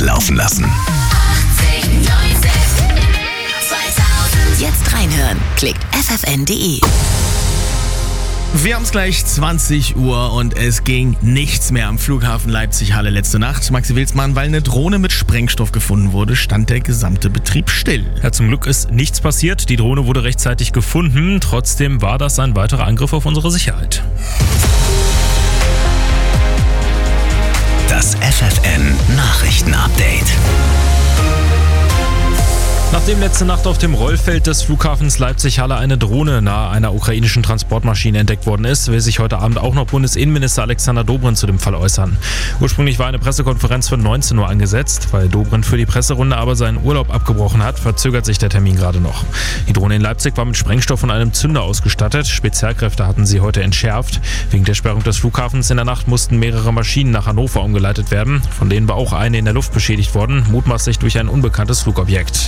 laufen lassen. Jetzt reinhören. Klickt ffn.de. Wir haben es gleich 20 Uhr und es ging nichts mehr am Flughafen Leipzig-Halle letzte Nacht. Maxi Wilsmann, weil eine Drohne mit Sprengstoff gefunden wurde, stand der gesamte Betrieb still. Ja, zum Glück ist nichts passiert. Die Drohne wurde rechtzeitig gefunden. Trotzdem war das ein weiterer Angriff auf unsere Sicherheit. Das FFN-Nachrichten-Update. Nachdem letzte Nacht auf dem Rollfeld des Flughafens Leipzig-Halle eine Drohne nahe einer ukrainischen Transportmaschine entdeckt worden ist, will sich heute Abend auch noch Bundesinnenminister Alexander Dobrindt zu dem Fall äußern. Ursprünglich war eine Pressekonferenz für 19 Uhr angesetzt. Weil Dobrindt für die Presserunde aber seinen Urlaub abgebrochen hat, verzögert sich der Termin gerade noch. Die Drohne in Leipzig war mit Sprengstoff und einem Zünder ausgestattet. Spezialkräfte hatten sie heute entschärft. Wegen der Sperrung des Flughafens in der Nacht mussten mehrere Maschinen nach Hannover umgeleitet werden. Von denen war auch eine in der Luft beschädigt worden, mutmaßlich durch ein unbekanntes Flugobjekt.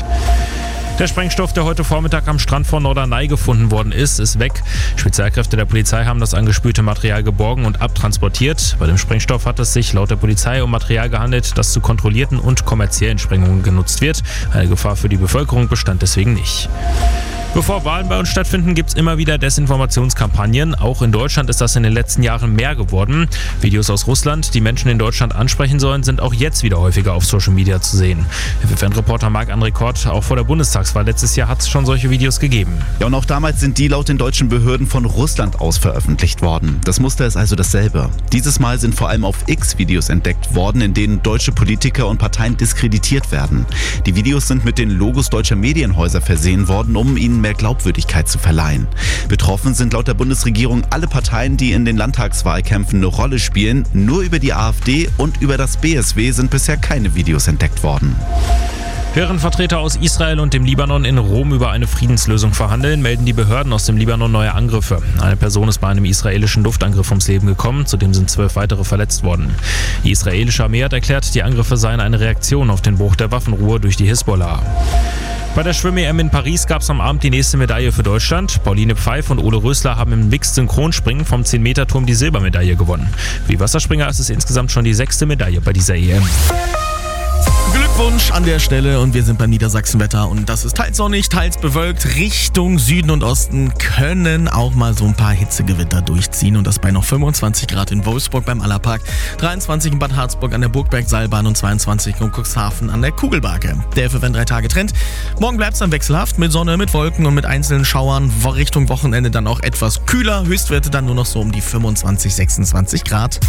Der Sprengstoff, der heute Vormittag am Strand von Norderney gefunden worden ist weg. Spezialkräfte der Polizei haben das angespülte Material geborgen und abtransportiert. Bei dem Sprengstoff hat es sich laut der Polizei um Material gehandelt, das zu kontrollierten und kommerziellen Sprengungen genutzt wird. Eine Gefahr für die Bevölkerung bestand deswegen nicht. Bevor Wahlen bei uns stattfinden, gibt es immer wieder Desinformationskampagnen. Auch in Deutschland ist das in den letzten Jahren mehr geworden. Videos aus Russland, die Menschen in Deutschland ansprechen sollen, sind auch jetzt wieder häufiger auf Social Media zu sehen. FFN-Reporter Marc-André Kort, auch vor der Bundestagswahl letztes Jahr hat es schon solche Videos gegeben. Ja, und auch damals sind die laut den deutschen Behörden von Russland aus veröffentlicht worden. Das Muster ist also dasselbe. Dieses Mal sind vor allem auf X Videos entdeckt worden, in denen deutsche Politiker und Parteien diskreditiert werden. Die Videos sind mit den Logos deutscher Medienhäuser versehen worden, um ihnen mehr Glaubwürdigkeit zu verleihen. Betroffen sind laut der Bundesregierung alle Parteien, die in den Landtagswahlkämpfen eine Rolle spielen. Nur über die AfD und über das BSW sind bisher keine Videos entdeckt worden. Während Vertreter aus Israel und dem Libanon in Rom über eine Friedenslösung verhandeln, melden die Behörden aus dem Libanon neue Angriffe. Eine Person ist bei einem israelischen Luftangriff ums Leben gekommen, zudem sind 12 weitere verletzt worden. Die israelische Armee hat erklärt, die Angriffe seien eine Reaktion auf den Bruch der Waffenruhe durch die Hisbollah. Bei der Schwimm-EM in Paris gab es am Abend die nächste Medaille für Deutschland. Pauline Pfeif und Ole Rösler haben im Mixed-Synchronspringen vom 10-Meter-Turm die Silbermedaille gewonnen. Für die Wasserspringer ist es insgesamt schon die 6. Medaille bei dieser EM. Glückwunsch an der Stelle und wir sind beim Niedersachsenwetter und das ist teils sonnig, teils bewölkt. Richtung Süden und Osten können auch mal so ein paar Hitzegewitter durchziehen und das bei noch 25 Grad in Wolfsburg beim Allerpark, 23 in Bad Harzburg an der Burgbergseilbahn und 22 in Cuxhaven an der Kugelbarke. Der FFN 3-Tage-Trend. Morgen bleibt es dann wechselhaft mit Sonne, mit Wolken und mit einzelnen Schauern. Richtung Wochenende dann auch etwas kühler, Höchstwerte dann nur noch so um die 25, 26 Grad.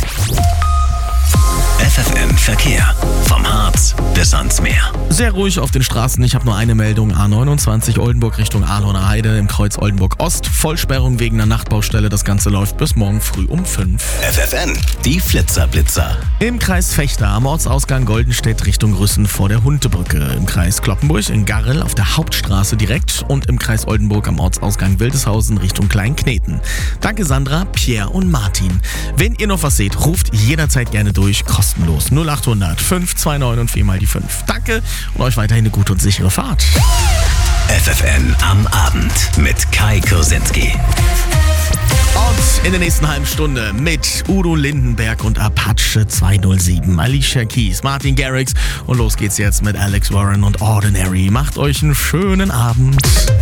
FFN Verkehr. Vom Harz bis ans Meer. Sehr ruhig auf den Straßen. Ich habe nur eine Meldung. A29 Oldenburg Richtung Ahlhorner Heide im Kreuz Oldenburg Ost. Vollsperrung wegen einer Nachtbaustelle. Das Ganze läuft bis morgen früh um 5. FFN, die Flitzer-Blitzer. Im Kreis Vechta am Ortsausgang Goldenstedt Richtung Rüssen vor der Huntebrücke. Im Kreis Kloppenburg in Garrel auf der Hauptstraße direkt. Und im Kreis Oldenburg am Ortsausgang Wildeshausen Richtung Kleinkneten. Danke Sandra, Pierre und Martin. Wenn ihr noch was seht, ruft jederzeit gerne durch. Kostenlos 0800 529 und 4 mal die 5. Danke und euch weiterhin eine gute und sichere Fahrt. FFN am Abend mit Kai Kursinski. Und in der nächsten halben Stunde mit Udo Lindenberg und Apache 207, Alicia Keys, Martin Garrix und los geht's jetzt mit Alex Warren und Ordinary. Macht euch einen schönen Abend.